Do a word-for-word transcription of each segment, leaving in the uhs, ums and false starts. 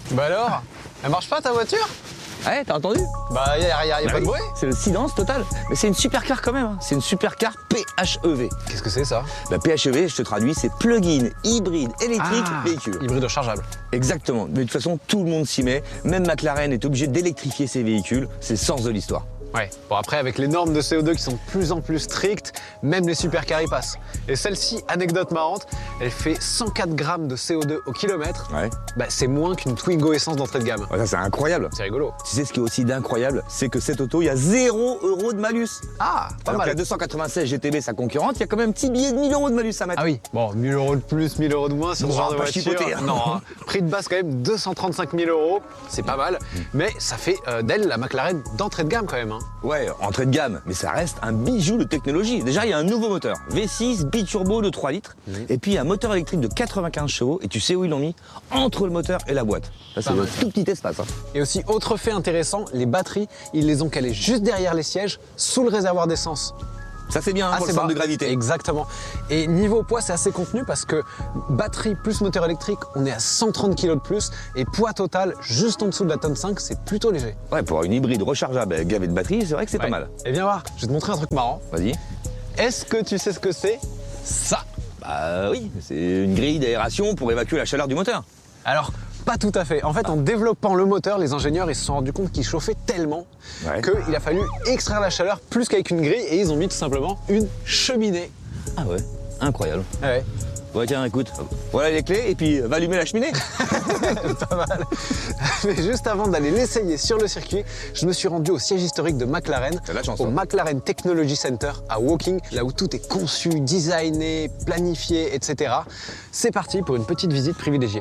Bah alors, elle marche pas ta voiture? Ouais, t'as entendu? Bah y'a y a, y a Bah pas oui, de bruit. c'est le silence total. Mais c'est une supercar quand même, hein. C'est une supercar P H E V. Qu'est-ce que c'est ça? Bah, P H E V, je te traduis, c'est plug-in, hybride, électrique, Ah, véhicule. hybride rechargeable. Exactement. Mais de toute façon, tout le monde s'y met. Même McLaren est obligé d'électrifier ses véhicules. C'est le sens de l'histoire. Ouais, bon après avec les normes de C O deux qui sont de plus en plus strictes, même les supercars y passent. Et celle-ci, anecdote marrante, elle fait cent quatre grammes de C O deux au kilomètre. Ouais. Bah c'est moins qu'une Twingo essence d'entrée de gamme. Ouais, ça, c'est incroyable. C'est rigolo. Tu sais ce qui est aussi d'incroyable, c'est que cette auto, il y a zéro euro de malus. Ah, pas Alors mal. que la deux cent quatre-vingt-seize G T B, sa concurrente, il y a quand même un petit billet de mille euros de malus à mettre. Ah oui, bon, mille euros de plus, mille euros de moins sur Bon, ce genre on de va pas voiture. chipoter, hein. Non, hein. Prix de base quand même deux cent trente-cinq mille euros, c'est pas mal, mais ça fait euh, d'elle la McLaren d'entrée de gamme quand même. Hein. Ouais, entrée de gamme, mais ça reste un bijou de technologie. Déjà, il y a un nouveau moteur, V six biturbo de trois litres, Mmh. et puis un moteur électrique de quatre-vingt-quinze chevaux, et tu sais où ils l'ont mis? Entre le moteur et la boîte. Ça, c'est Pas un mal. tout petit espace. Hein. Et aussi, autre fait intéressant, les batteries, ils les ont calées juste derrière les sièges, sous le réservoir d'essence. Ça, c'est bien hein, pour Assez le centre bas. de gravité. Exactement. Et niveau poids, c'est assez contenu parce que batterie plus moteur électrique, on est à cent trente kilos de plus. Et poids total, juste en dessous de la tonne cinq, c'est plutôt léger. Ouais, pour une hybride rechargeable avec gavé de batterie, c'est vrai que c'est Ouais. pas mal. Et viens voir, je vais te montrer un truc marrant. Vas-y. Est-ce que tu sais ce que c'est? Ça. Bah oui, c'est une grille d'aération pour évacuer la chaleur du moteur. Alors, pas tout à fait. En fait, en développant le moteur, les ingénieurs ils se sont rendus compte qu'il chauffait tellement Ouais. qu'il a fallu extraire la chaleur plus qu'avec une grille et ils ont mis tout simplement une cheminée. Ah ouais, incroyable. Ouais, Ouais, tiens, écoute, voilà les clés, et puis va allumer la cheminée. pas mal. Mais juste avant d'aller l'essayer sur le circuit, je me suis rendu au siège historique de McLaren, T'as de la chance, au hein. McLaren Technology Center à Woking, là où tout est conçu, designé, planifié, et cetera. C'est parti pour une petite visite privilégiée.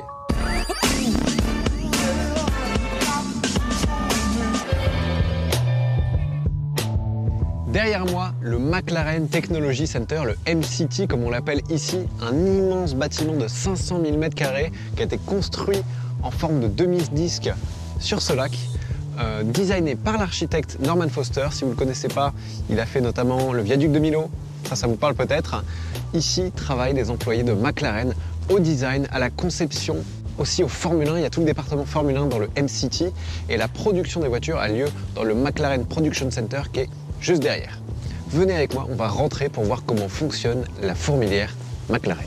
Derrière moi, le McLaren Technology Center, le M C T comme on l'appelle ici, un immense bâtiment de cinq cent mille mètres carrés qui a été construit en forme de demi-disque sur ce lac, euh, designé par l'architecte Norman Foster. Si vous ne le connaissez pas, il a fait notamment le viaduc de Milo, ça, ça vous parle peut-être. Ici travaillent des employés de McLaren au design, à la conception, aussi au Formule un. Il y a tout le département Formule un dans le M C T et la production des voitures a lieu dans le McLaren Production Center qui est juste derrière. Venez avec moi, on va rentrer pour voir comment fonctionne la fourmilière McLaren.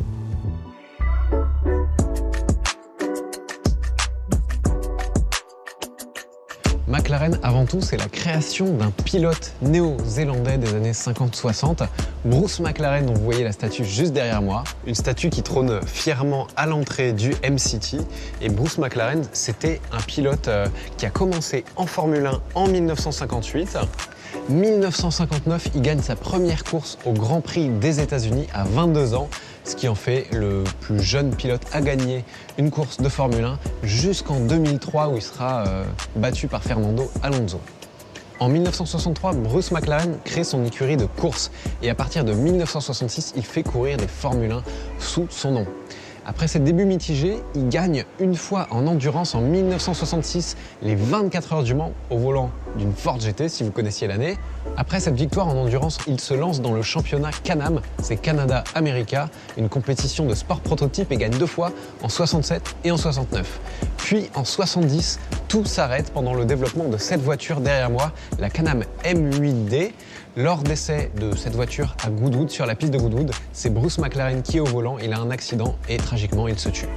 McLaren, avant tout, c'est la création d'un pilote néo-zélandais des années cinquante soixante, Bruce McLaren, dont vous voyez la statue juste derrière moi. Une statue qui trône fièrement à l'entrée du M C T. Et Bruce McLaren, c'était un pilote euh, qui a commencé en Formule un en mille neuf cent cinquante-huit. mille neuf cent cinquante-neuf, il gagne sa première course au Grand Prix des États-Unis à vingt-deux ans, ce qui en fait le plus jeune pilote à gagner une course de Formule un jusqu'en deux mille trois où il sera euh, battu par Fernando Alonso. En mille neuf cent soixante-trois, Bruce McLaren crée son écurie de course et à partir de mille neuf cent soixante-six, il fait courir des Formule un sous son nom. Après ses débuts mitigés, il gagne une fois en endurance en mille neuf cent soixante-six les vingt-quatre heures du Mans au volant d'une Ford G T, si vous connaissiez l'année. Après cette victoire en endurance, il se lance dans le championnat Can-Am, c'est Canada America, une compétition de sport prototype et gagne deux fois en soixante-sept et en soixante-neuf. Puis en soixante-dix, tout s'arrête pendant le développement de cette voiture derrière moi, la Can-Am M huit D. Lors d'essai de cette voiture à Goodwood, sur la piste de Goodwood, c'est Bruce McLaren qui est au volant, il a un accident et tragiquement il se tue.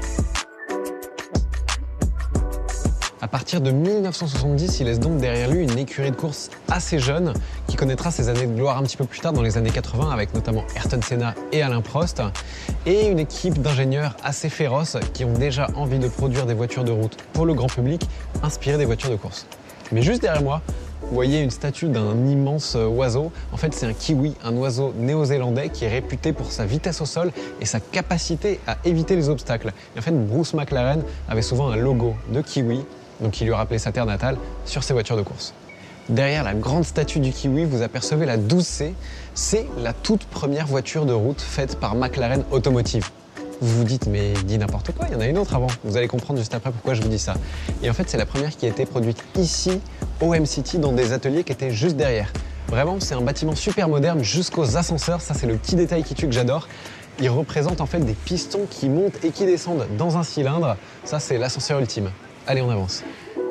À partir de mille neuf cent soixante-dix, il laisse donc derrière lui une écurie de course assez jeune qui connaîtra ses années de gloire un petit peu plus tard dans les années quatre-vingts avec notamment Ayrton Senna et Alain Prost et une équipe d'ingénieurs assez féroces qui ont déjà envie de produire des voitures de route pour le grand public inspirées des voitures de course. Mais juste derrière moi, vous voyez une statue d'un immense oiseau. En fait, c'est un kiwi, un oiseau néo-zélandais qui est réputé pour sa vitesse au sol et sa capacité à éviter les obstacles. Et en fait, Bruce McLaren avait souvent un logo de kiwi, donc il lui rappelait sa terre natale, sur ses voitures de course. Derrière la grande statue du kiwi, vous apercevez la douze C. C'est la toute première voiture de route faite par McLaren Automotive. Vous vous dites, mais il dit n'importe quoi, il y en a une autre avant. Vous allez comprendre juste après pourquoi je vous dis ça. Et en fait, c'est la première qui a été produite ici, au M C T, dans des ateliers qui étaient juste derrière. Vraiment, c'est un bâtiment super moderne jusqu'aux ascenseurs. Ça, c'est le petit détail qui tue que j'adore. Il représente en fait des pistons qui montent et qui descendent dans un cylindre. Ça, c'est l'ascenseur ultime. Allez, on avance.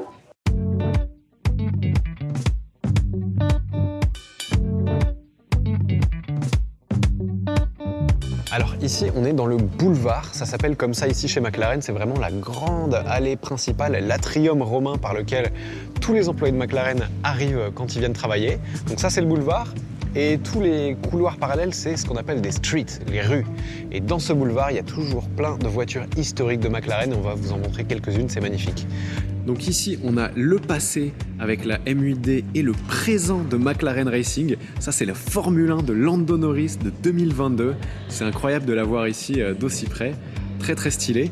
Alors ici, on est dans le boulevard, ça s'appelle comme ça ici chez McLaren, c'est vraiment la grande allée principale, l'atrium romain par lequel tous les employés de McLaren arrivent quand ils viennent travailler. Donc ça, c'est le boulevard. Et tous les couloirs parallèles, c'est ce qu'on appelle des streets, les rues. Et dans ce boulevard, il y a toujours plein de voitures historiques de McLaren. On va vous en montrer quelques-unes, c'est magnifique. Donc ici, on a le passé avec la M huit D et le présent de McLaren Racing. Ça, c'est la Formule un de Lando Norris de deux mille vingt-deux. C'est incroyable de la voir ici d'aussi près. Très, très stylé.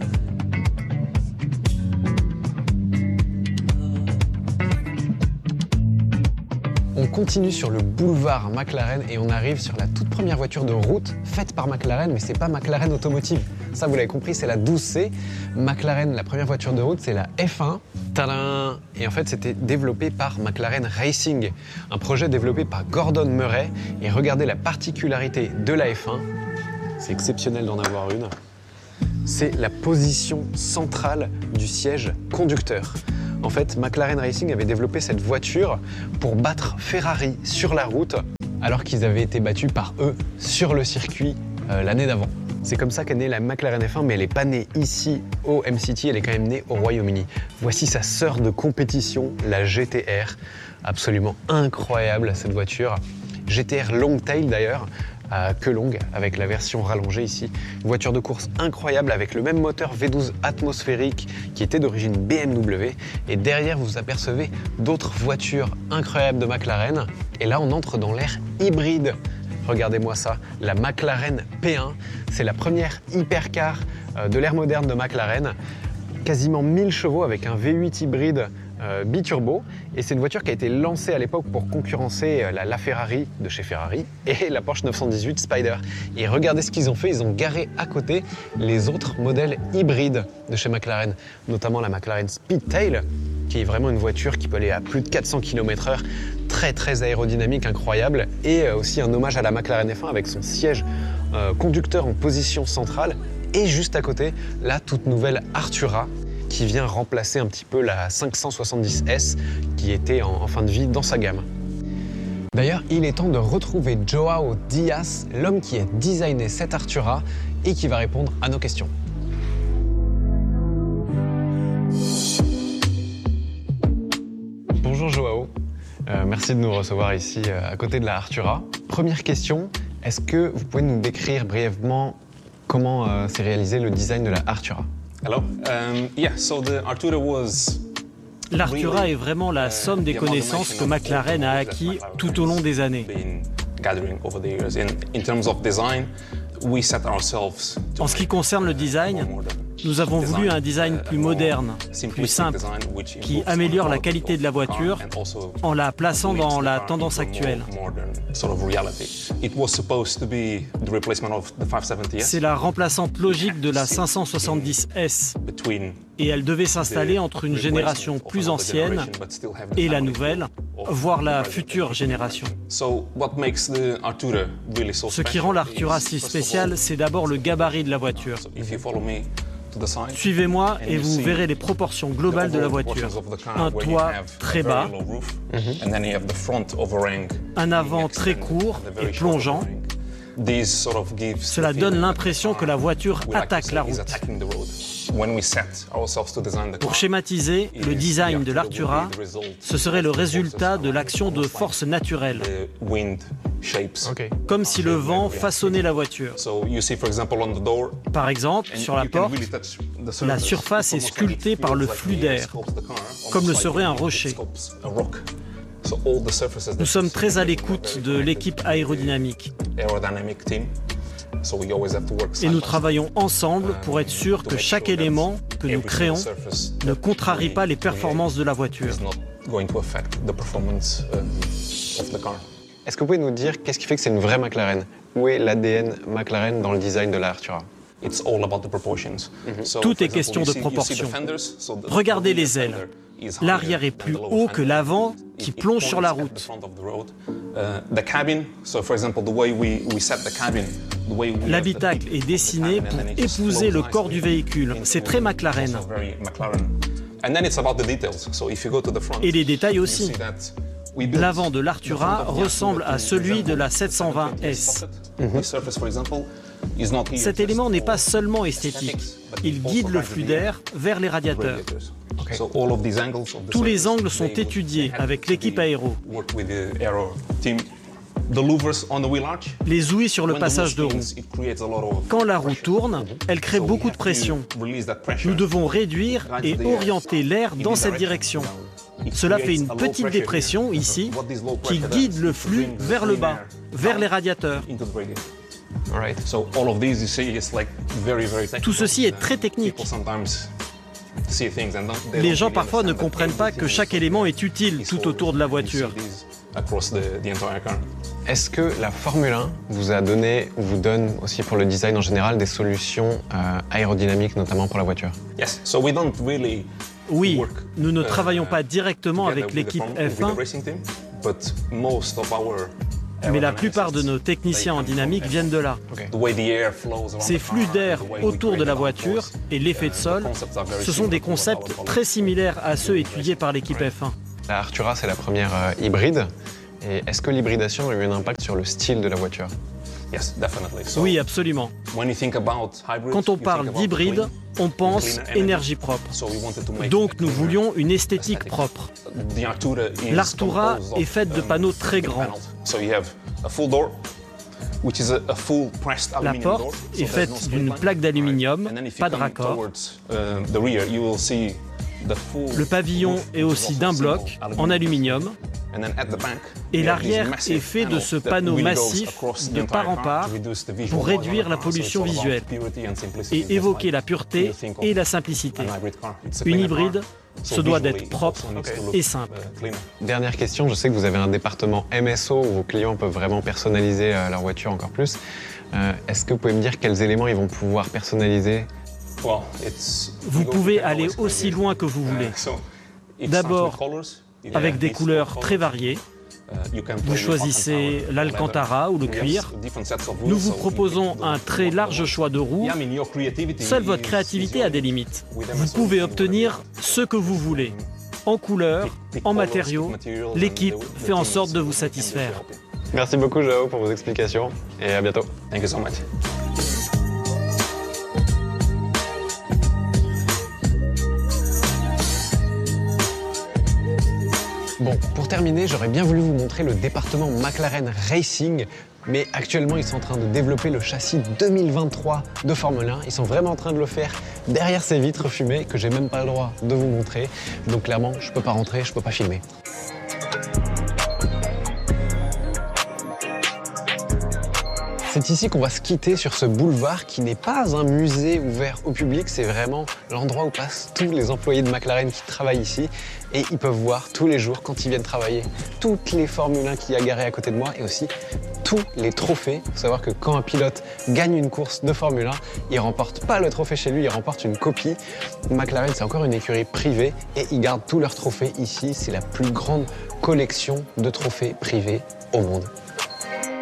On continue sur le boulevard McLaren et on arrive sur la toute première voiture de route faite par McLaren, mais c'est pas McLaren Automotive. Ça, vous l'avez compris, c'est la douze C. McLaren, la première voiture de route, c'est la F un. Tadam! Et en fait, c'était développé par McLaren Racing, un projet développé par Gordon Murray. Et regardez la particularité de la F un, c'est exceptionnel d'en avoir une, c'est la position centrale du siège conducteur. En fait, McLaren Racing avait développé cette voiture pour battre Ferrari sur la route, alors qu'ils avaient été battus par eux sur le circuit euh, l'année d'avant. C'est comme ça qu'est née la McLaren F un, mais elle n'est pas née ici au M C T, elle est quand même née au Royaume-Uni. Voici sa sœur de compétition, la G T R. Absolument incroyable cette voiture. G T R Longtail d'ailleurs, à queue longue, avec la version rallongée ici. Une voiture de course incroyable avec le même moteur V douze atmosphérique qui était d'origine B M W. Et derrière, vous apercevez d'autres voitures incroyables de McLaren. Et là, on entre dans l'ère hybride. Regardez-moi ça, la McLaren P un. C'est la première hypercar de l'ère moderne de McLaren. Quasiment mille chevaux avec un V huit hybride euh, biturbo. Et c'est une voiture qui a été lancée à l'époque pour concurrencer la LaFerrari de chez Ferrari et la Porsche neuf cent dix-huit Spider. Et regardez ce qu'ils ont fait, ils ont garé à côté les autres modèles hybrides de chez McLaren, notamment la McLaren Speedtail, qui est vraiment une voiture qui peut aller à plus de quatre cents kilomètres heure, très très aérodynamique, incroyable, et aussi un hommage à la McLaren F un avec son siège euh, conducteur en position centrale. Et juste à côté, la toute nouvelle Artura, qui vient remplacer un petit peu la cinq cent soixante-dix S qui était en, en fin de vie dans sa gamme. D'ailleurs, il est temps de retrouver Joao Dias, l'homme qui a designé cette Artura et qui va répondre à nos questions. Bonjour Joao, euh, merci de nous recevoir ici euh, à côté de la Artura. Première question, est-ce que vous pouvez nous décrire brièvement comment euh, s'est réalisé le design de la Artura? Hello. Um, yeah, so the Artura was L'Artura est vraiment la somme des connaissances que McLaren a acquis tout au long des années. En ce qui concerne le design, nous avons voulu un design plus moderne, plus simple, qui améliore la qualité de la voiture en la plaçant dans la tendance actuelle. C'est la remplaçante logique de la cinq cent soixante-dix S et elle devait s'installer entre une génération plus ancienne et la nouvelle, voire la future génération. Ce qui rend l'Artura si spéciale, c'est d'abord le gabarit de la voiture. Suivez-moi et vous verrez les proportions globales de la voiture. Un toit très bas, un avant très court et plongeant. Cela donne l'impression que la voiture attaque la route. Pour schématiser, le design de l'Artura, ce serait le résultat de l'action de forces naturelles, okay. Comme si le vent façonnait la voiture. Par exemple, sur la porte, la surface est sculptée par le flux d'air, comme le serait un rocher. Nous sommes très à l'écoute de l'équipe aérodynamique. Et nous travaillons ensemble pour être sûr que chaque élément que nous créons ne contrarie pas les performances de la voiture. Est-ce que vous pouvez nous dire qu'est-ce qui fait que c'est une vraie McLaren? Où est l'A D N McLaren dans le design de la Artura? Mm-hmm. Tout est question de proportion. Regardez les ailes. L'arrière est plus haut que l'avant qui plonge sur la route. L'habitacle est dessiné pour épouser le corps du véhicule. C'est très McLaren. Et les détails aussi. L'avant de l'Artura ressemble à celui de la sept cent vingt S. Cet élément n'est pas seulement esthétique, il guide le flux d'air vers les radiateurs. Okay. Tous les angles sont étudiés avec l'équipe aéro. Les ouïes sur le passage de roue. Quand la roue tourne, elle crée beaucoup de pression. Nous devons réduire et orienter l'air dans cette direction. Cela fait une petite dépression ici qui guide le flux vers le bas, vers les radiateurs. Tout ceci est très technique. Les gens parfois ne comprennent pas que chaque élément est utile tout autour de la voiture. Est-ce que la Formule un vous a donné ou vous donne aussi pour le design en général des solutions euh, aérodynamiques, notamment pour la voiture? Oui, nous ne travaillons pas directement avec l'équipe F un, mais la plupart de nos techniciens en dynamique viennent de là. Okay. Ces flux d'air autour de la voiture et l'effet de sol, ce sont des concepts très similaires à ceux étudiés par l'équipe F un. La Artura, c'est la première euh, hybride. Et est-ce que l'hybridation a eu un impact sur le style de la voiture? Oui, absolument. Quand on parle d'hybride, on pense énergie propre. Donc nous voulions une esthétique propre. L'Artura est faite de panneaux très grands. La porte est faite d'une plaque d'aluminium, pas de raccord. Le pavillon est aussi d'un bloc en aluminium. Et l'arrière est fait de ce panneau massif de part en part pour réduire la pollution visuelle et évoquer la pureté et la simplicité. Une hybride, ce doit d'être propre et simple. Dernière question, je sais que vous avez un département M S O où vos clients peuvent vraiment personnaliser leur voiture encore plus. Euh, est-ce que vous pouvez me dire quels éléments ils vont pouvoir personnaliser? Vous pouvez aller aussi loin que vous voulez. D'abord, avec des couleurs très variées. Vous choisissez l'Alcantara ou le cuir. Nous vous proposons un très large choix de roues. Seule votre créativité a des limites. Vous pouvez obtenir ce que vous voulez. En couleur, en matériaux, l'équipe fait en sorte de vous satisfaire. Merci beaucoup, Joao, pour vos explications et à bientôt. Thank you so much. Bon, pour terminer, j'aurais bien voulu vous montrer le département McLaren Racing, mais actuellement, ils sont en train de développer le châssis deux mille vingt-trois de Formule un. Ils sont vraiment en train de le faire derrière ces vitres fumées que j'ai même pas le droit de vous montrer. Donc clairement, je peux pas rentrer, je peux pas filmer. C'est ici qu'on va se quitter sur ce boulevard qui n'est pas un musée ouvert au public, c'est vraiment l'endroit où passent tous les employés de McLaren qui travaillent ici et ils peuvent voir tous les jours quand ils viennent travailler toutes les Formule un qu'il y a garées à côté de moi et aussi tous les trophées. Il faut savoir que quand un pilote gagne une course de Formule un, il remporte pas le trophée chez lui, il remporte une copie. McLaren, c'est encore une écurie privée et ils gardent tous leurs trophées ici. C'est la plus grande collection de trophées privés au monde.